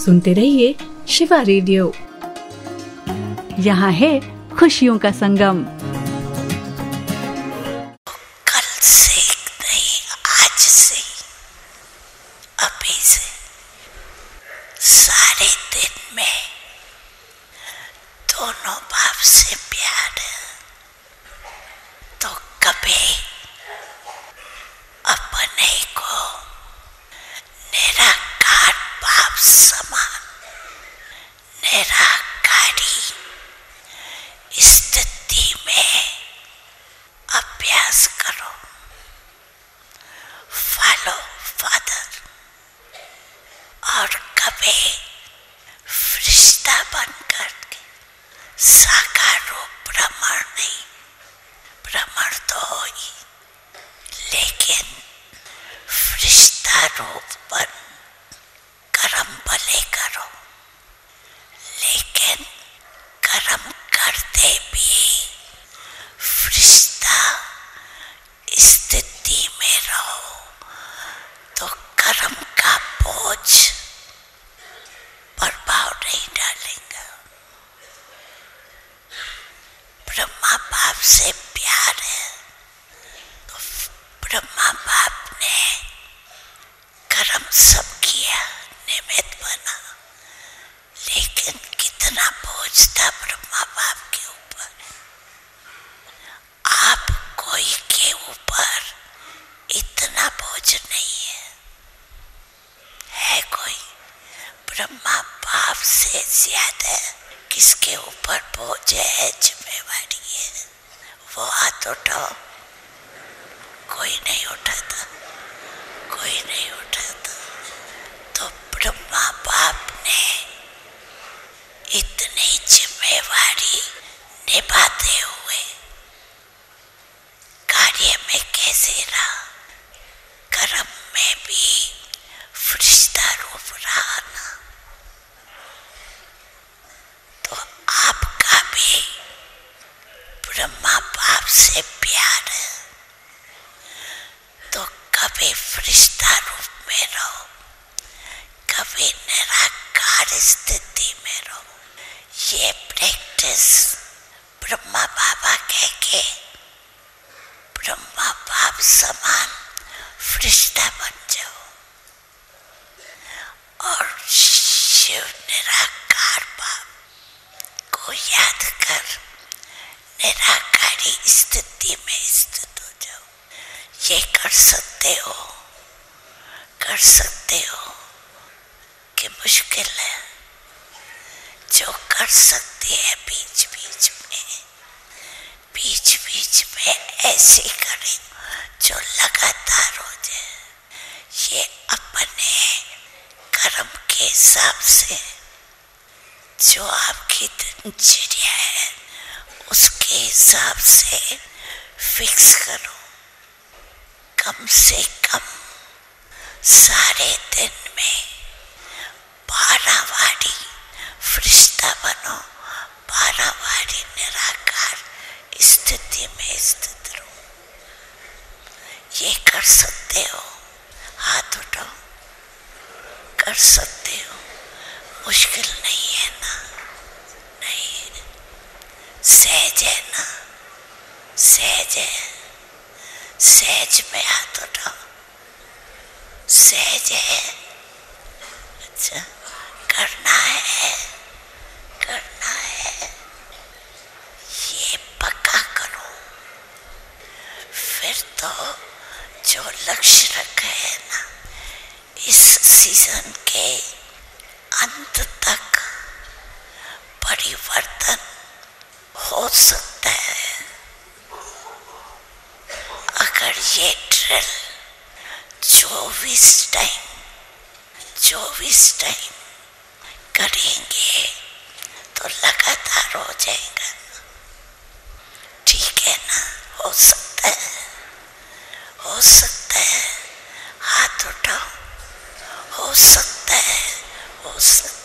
सुनते रहिए शिवा रेडियो। यहाँ है खुशियों का संगम। कल से नहीं, आज से, अभी से सारे दिन में दोनों बाप से प्यार है। तो कभी अपने को निराकार बाप समान निराकारी स्थिति में अभ्यास करो। Follow father. और कभी फरिश्ता बनकर साकार रूप भ्रमण नहीं, भ्रमण तो हो ही, लेकिन फरिश्ता रूप बन कर्म भले करो। लेकिन कर्म करते भी फरिश्ता स्थिति में रहो तो कर्म का बोझ प्रभाव नहीं डालेगा। ब्रह्मा बाप से प्यार है तो ब्रह्मा बाप ने कर्म सब किया, निमित्त बना, लेकिन कितना बोझ था ब्रह्मा बाप के ऊपर। आप कोई के ऊपर इतना बोझ नहीं है कोई? ब्रह्मा बाप से ज्यादा किसके ऊपर बोझ है, जिम्मेवारी है? वो हाथ उठाओ। कोई नहीं उठाता, कोई नहीं उठाता। तो ब्रह्मा बाप ने इतनी जिम्मेवारी निभाते हुए कार्य में कैसे रहा? कर्म में भी फरिश्ता रूप रहा ना। तो आपका भी ब्रह्मा बाप से प्यार है तो कभी फरिश्ता रूप में रहो, कभी निराकार स्थिति में रहो। ये प्रैक्टिस ब्रह्मा बाबा कह के ब्रह्मा बाप समान फरिश्ता बन जाओ और शिव निराकार बाप को याद कर निराकारी स्थिति में स्थित हो जाओ। ये कर सकते हो, कर सकते हो कि मुश्किल है? जो कर सकते हैं बीच में ऐसे करें जो लगातार हो जाए। ये अपने कर्म के हिसाब से जो आपकी दिनचर्या है उसके हिसाब से फिक्स करो। कम से कम सारे दिन में 12 वारी फरिश्ता बनो, 12 वारी निराकार स्थिति में स्थित रहो। ये कर सकते हो? हाथ उठाओ। कर सकते हो? मुश्किल नहीं है ना? नहीं, सहज है ना? सहज है। सहज में हाथ उठाओ। सहज है। अच्छा, करना है, करना है। ये पक्का करो। फिर तो जो लक्ष्य रखा है ना, इस सीजन के अंत तक परिवर्तन हो सकता है अगर ये ड्रिल 24 टाइम करेंगे तो लगातार हो जाएगा। ठीक है ना? हो सकता है, हो सकता है। हाथ उठाओ। हो सकता है, हो सकता है।